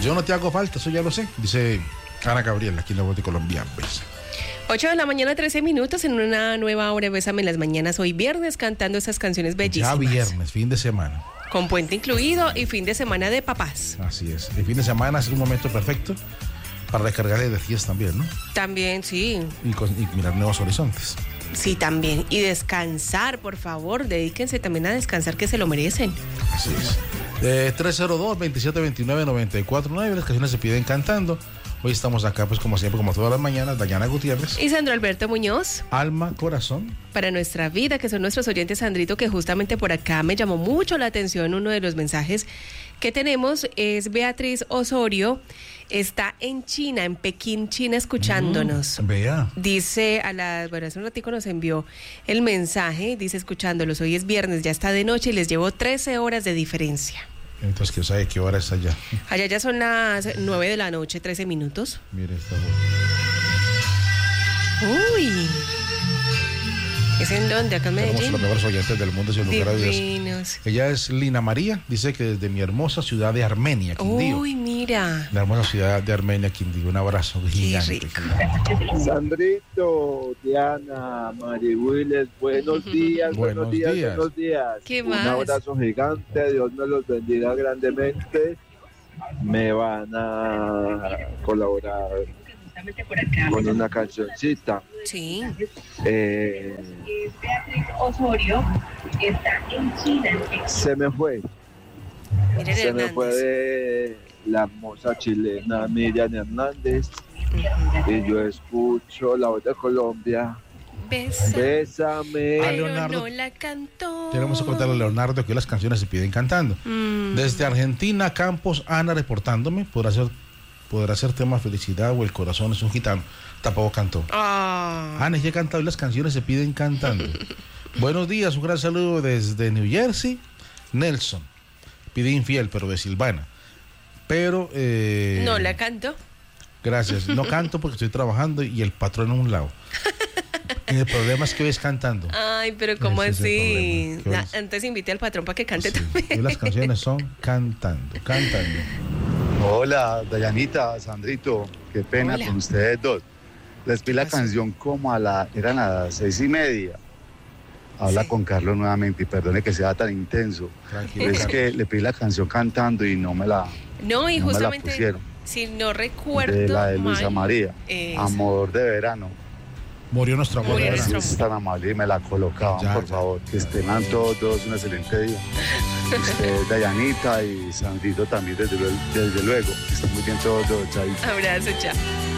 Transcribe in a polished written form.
Yo no te hago falta, eso ya lo sé, dice Ana Gabriela, aquí en la voz de Colombia. 8 de la mañana, 13 minutos, en una nueva hora de Bésame en las Mañanas. Hoy viernes, cantando esas canciones bellísimas. Ya viernes, fin de semana. Con puente incluido y fin de semana de papás. Así es. El fin de semana es un momento perfecto para descargar energías también, ¿no? También, sí. Y mirar nuevos horizontes. Sí, también. Y descansar, por favor. Dedíquense también a descansar, que se lo merecen. Así es. 302-2729-949. Las canciones se piden cantando. Hoy estamos acá, pues como siempre, como todas las mañanas, Dayana Gutiérrez. Y Sandro Alberto Muñoz. Alma, corazón. Para nuestra vida, que son nuestros oyentes, Sandrito, que justamente por acá me llamó mucho la atención. Uno de los mensajes que tenemos es Beatriz Osorio. Está en China, en Pekín, China, escuchándonos. Vea. Dice hace un ratico nos envió el mensaje, dice escuchándolos, hoy es viernes, ya está de noche y les llevo 13 horas de diferencia. Entonces, ¿quién sabe qué hora es allá? Allá ya son las 9 de la noche, 13 minutos. Mire esta voz. Uy. ¿Es en dónde? Acá en Medellín. Tenemos los mejores oyentes del mundo, sin lugar a dudas. Ella es Lina María, dice que desde mi hermosa ciudad de Armenia, Quindío. Uy, mira. La hermosa ciudad de Armenia, Quindío. Un abrazo gigante. Sandrito, Diana, Marihuiles, buenos días. ¿Qué más? Un abrazo gigante, Dios me los bendiga grandemente. Me van a colaborar con una cancioncita. Sí. Beatriz Osorio está en China. Se me fue. Miren Se Hernández. me fue de la hermosa chilena Miriam Hernández. Y yo escucho la voz de Colombia. Bésame. Pero Leonardo, no la cantó. Tenemos que contarle a Leonardo que las canciones se piden cantando. Desde Argentina, Campos, Ana reportándome. Podrá ser tema Felicidad o El Corazón es un gitano. Tampoco cantó. Ana, ya he cantado y las canciones se piden cantando. Buenos días, un gran saludo desde New Jersey. Nelson. Pide Infiel, pero de Silvana. Pero... no la canto. Gracias. No canto porque estoy trabajando y el patrón a un lado. El problema es que hoy es cantando. Ay, pero ¿cómo Ese así? Antes invité al patrón para que cante sí, también. y las canciones son cantando. Hola, Dayanita, Sandrito, qué pena Hola. con ustedes dos. Les vi la canción como eran las 6:30. Habla Sí. con Carlos nuevamente y perdone que sea tan intenso. Tranquilo, Es Carlos. que le pedí la canción cantando y no me la No, y no me la justamente, pusieron. si no recuerdo De la de Luisa mal, María, Amor de Verano. Murió nuestro amor. Murió ¿verdad? nuestro Si es tan amable y me la colocaban, Ya, por ya. favor. Que tengan todos un excelente día. Usted, Dayanita y Sandrito también, desde luego. Que estén muy bien todos, chaito. Abrazo, chao.